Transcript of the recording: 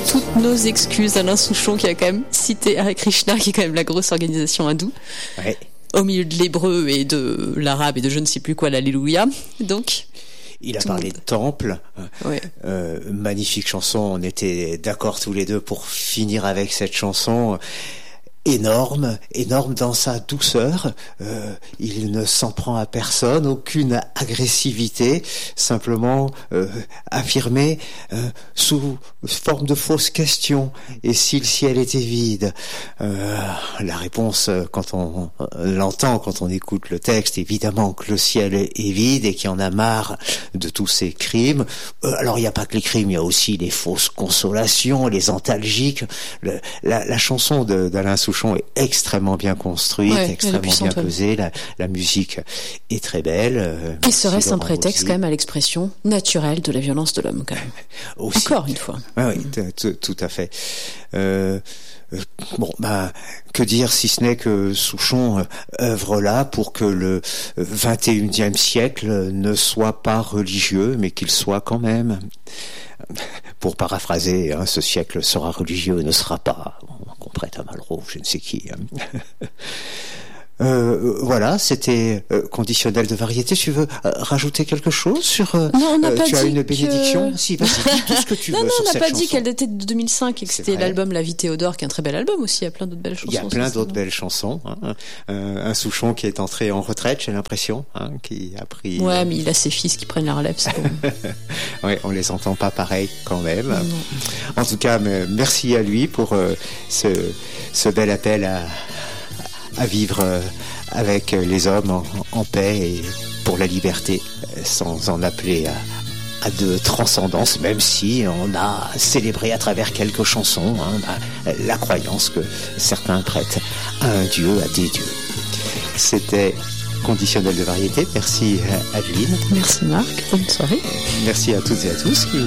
toutes nos excuses. Alain Souchon qui a quand même cité Hare Krishna, qui est quand même la grosse organisation hindoue. Ouais. Au milieu de l'hébreu et de l'arabe et de je ne sais plus quoi, l'alléluia. Donc, il a parlé de temple. Ouais. Magnifique chanson. On était d'accord tous les deux pour finir avec cette chanson. Énorme dans sa douceur. Il ne s'en prend à personne, aucune agressivité, simplement affirmé sous forme de fausse question. Et si le ciel était vide? La réponse, quand on l'entend, quand on écoute le texte, évidemment que le ciel est vide et qu'il y en a marre de tous ces crimes. Alors il n'y a pas que les crimes, il y a aussi les fausses consolations, les antalgiques. La chanson d'Alain Souchon est extrêmement bien construite, extrêmement bien pesée, la musique est très belle. Et serait-ce un prétexte quand même à l'expression naturelle de la violence de l'homme quand même. Aussi. Encore une fois. Ah oui, tout à fait. Que dire si ce n'est que Souchon œuvre là pour que le 21e siècle ne soit pas religieux, mais qu'il soit quand même. Pour paraphraser, ce siècle sera religieux, ne sera pas. Qu'on prête à Malraux, je ne sais qui. Voilà, c'était conditionnel de variété. Tu veux rajouter quelque chose sur Non, on n'a pas tu as dit une bénédiction que... Si, vas-y, dis tout ce que tu veux. Non, sur on n'a cette pas chanson. dit qu'elle datait de 2005 et que c'était l'album La Vie Théodore, qui est un très bel album aussi. Il y a plein d'autres belles chansons. Il y a plein d'autres belles chansons. Un Souchon qui est entré en retraite, j'ai l'impression, qui a pris. Ouais, mais il a ses fils qui prennent la relève. C'est bon. Ouais, on les entend pas pareil quand même. Non. En tout cas, merci à lui pour ce bel appel à vivre avec les hommes en paix et pour la liberté, sans en appeler à de transcendance, même si on a célébré à travers quelques chansons la croyance que certains prêtent à un dieu, à des dieux. C'était Conditionnel de variété. Merci Adeline. Merci Marc. Bonne soirée. Merci à toutes et à tous qui